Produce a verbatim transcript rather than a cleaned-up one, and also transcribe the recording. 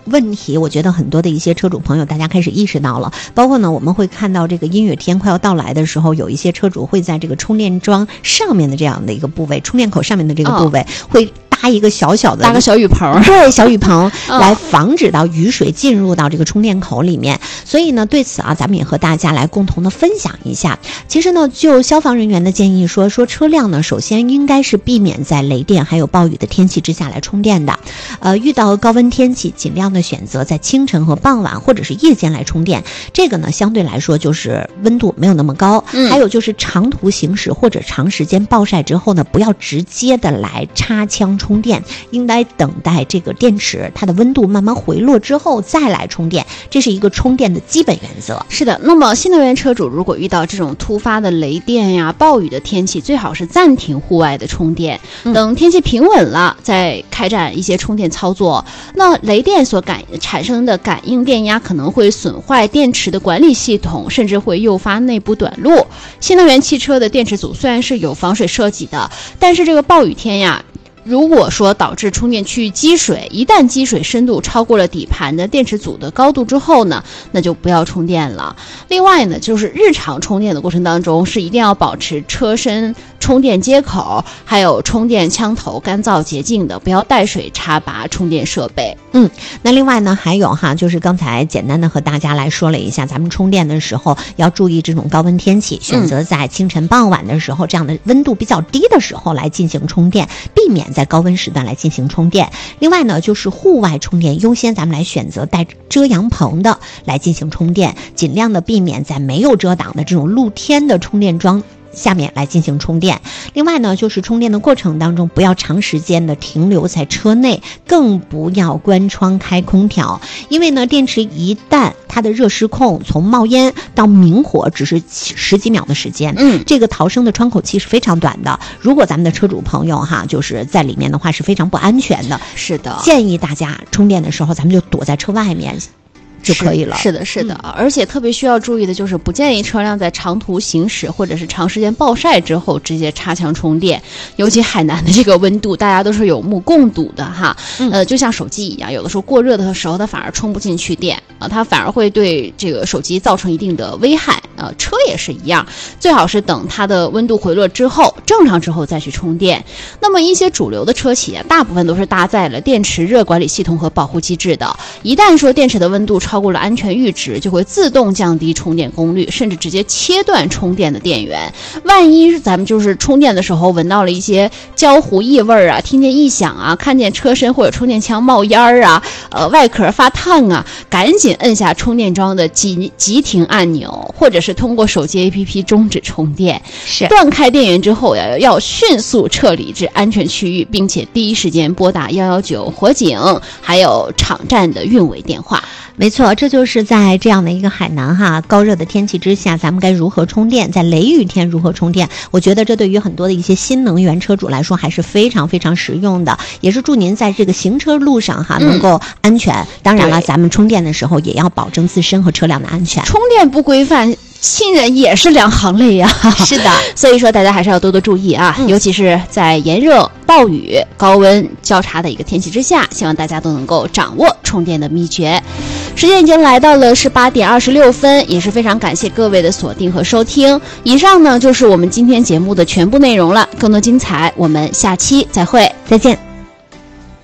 问题，我觉得很多的一些车主朋友大家开始意识到了，包括呢我们会看到这个阴雨天快要到来的时候，有一些车主会在这个充电桩上面的这样的一个部位，充电口上面的这个部位、哦、会搭一个小小的搭个小雨棚， 对，小雨棚、哦、来防止到雨水进入到这个充电口里面。所以呢对此啊咱们也和大家来共同的分享一下。其实呢就消防人员的建议说说车辆呢首先应该是避免在雷电还有暴雨的天气之下来充电的，呃遇到高温天气尽量的选择在清晨和傍晚或者是夜间来充电，这个呢相对来说就是温度没有那么高、嗯、还有就是长途行驶或者长时间暴晒之后呢，不要直接的来插枪充电，应该等待这个电池它的温度慢慢回落之后再来充电，这是一个充电的基本原则。 是的，那么新能源车主如果遇到这种突发的雷电呀暴雨的天气，最好是暂停户外的充电、嗯、等天气平稳了再开展一些充电操作。那雷电所感产生的感应电压可能会损坏电池的管理系统，甚至会诱发内部短路。新能源汽车的电池组虽然是有防水设计的，但是这个暴雨天呀，如果说导致充电区域积水，一旦积水深度超过了底盘的电池组的高度之后呢，那就不要充电了。另外呢，就是日常充电的过程当中是一定要保持车身充电接口还有充电枪头干燥洁净的，不要带水插拔充电设备。 嗯，那另外呢还有哈，就是刚才简单的和大家来说了一下，咱们充电的时候要注意这种高温天气，选择在清晨傍晚的时候、嗯、这样的温度比较低的时候来进行充电，避免在高温时段来进行充电。另外呢就是户外充电优先咱们来选择带遮阳棚的来进行充电，尽量的避免在没有遮挡的这种露天的充电桩下面来进行充电。另外呢就是充电的过程当中不要长时间的停留在车内，更不要关窗开空调，因为呢电池一旦它的热失控，从冒烟到明火只是十几秒的时间，嗯，这个逃生的窗口期是非常短的，如果咱们的车主朋友哈就是在里面的话是非常不安全的。 是的， 建议大家充电的时候咱们就躲在车外面就可以了。 是的是的、嗯、而且特别需要注意的就是不建议车辆在长途行驶或者是长时间暴晒之后直接插枪充电，尤其海南的这个温度大家都是有目共睹的哈、嗯、呃，就像手机一样，有的时候过热的时候它反而充不进去电啊，它反而会对这个手机造成一定的危害啊。车也是一样，最好是等它的温度回落之后正常之后再去充电。那么一些主流的车企啊，大部分都是搭载了电池热管理系统和保护机制的，一旦说电池的温度超过了安全阈值，就会自动降低充电功率，甚至直接切断充电的电源。万一咱们就是充电的时候闻到了一些焦糊异味啊，听见异响啊，看见车身或者充电枪冒烟啊，呃，外壳发烫啊，赶紧摁下充电桩的急急停按钮，或者是通过手机 A P P 终止充电。 是断开电源之后呀，要迅速撤离至安全区域，并且第一时间拨打一一九火警，还有场站的运维电话。 没错，这就是在这样的一个海南哈高热的天气之下，咱们该如何充电，在雷雨天如何充电，我觉得这对于很多的一些新能源车主来说还是非常非常实用的，也是祝您在这个行车路上哈能够安全、嗯、当然了咱们充电的时候也要保证自身和车辆的安全。 充电不规范，亲人也是两行泪呀、啊。 是的， 所以说大家还是要多多注意啊、嗯、尤其是在炎热暴雨高温交叉的一个天气之下，希望大家都能够掌握充电的秘诀。时间已经来到了十八点二十六分，也是非常感谢各位的锁定和收听。以上呢就是我们今天节目的全部内容了，更多精彩我们下期再会， 再见。